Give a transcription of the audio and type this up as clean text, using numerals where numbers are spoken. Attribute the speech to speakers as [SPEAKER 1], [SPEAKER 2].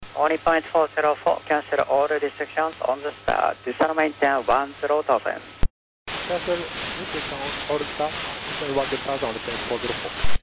[SPEAKER 1] 20.404, cancel all restrictions on the start. Descend maintain 10,000.
[SPEAKER 2] Cancel restrictions on all start, descend 10,000 on the 404.